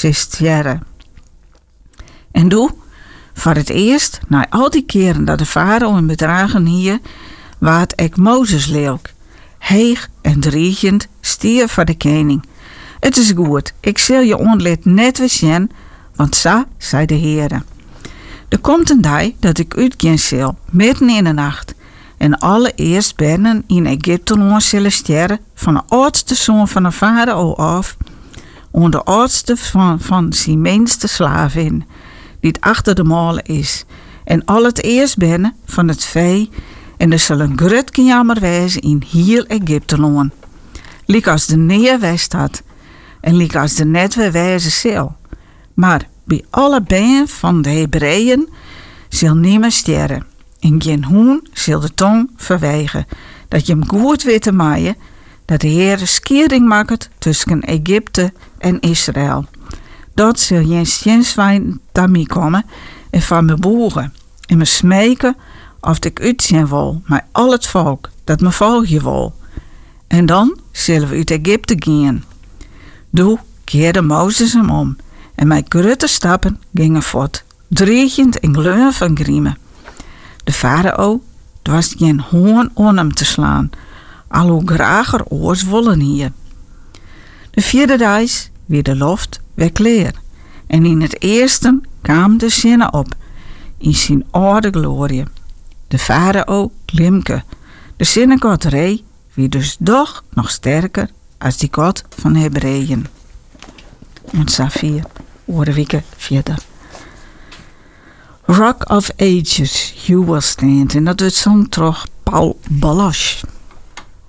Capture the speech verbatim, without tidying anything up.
zes jaren. En doe, voor het eerst, na al die keren dat de farao in bedragen hier, waard ek Mozes leeuwk. Heeg en driegend stier voor de koning. Het is goed, ik zal je onlid net weer zien, want zo zei de Heere. Er komt een dag dat ik uitgaan zal, midden in de nacht, en alle eerstbernen in Egypte zullen sterren, van de oudste zoon van de farao af, en de oudste van, van zijn minste slavin, die het achter de molen is, en al het eerstbernen van het vee, en er zal een groot jammer wezen in heel Egypte, liek als de neer west had, en liek als de net weer wezen zal. Maar bij alle benen van de Hebreeën zal niemand sterren, en geen hoen zal de tong verwijgen, dat je hem goed weet te maaien, dat de Heer schering maakt tussen Egypte en Israël. Dat zal je schijnswijn daarmee komen en van me boeren, en me smeken of ik uitzien wil, maar al het volk dat me volgen wil. En dan zullen we uit Egypte gaan. Doe keerde Mozes hem om, en mijn grote stappen gingen voort, dreigend en gleurend van griemen. De farao, er was geen hoorn om hem te slaan, al hoe graag er oors willen hier. De vierde dag weer de loft weer kleer, en in het eerste kwam de zinnen op, in zijn oude glorie. De farao glimke, de zinnengod ree, wie dus toch nog sterker als die god van Hebreeën. En Safir, oorweken verder. Rock of Ages, You Will Stand. En dat wordt zo'n terug Paul Baloche.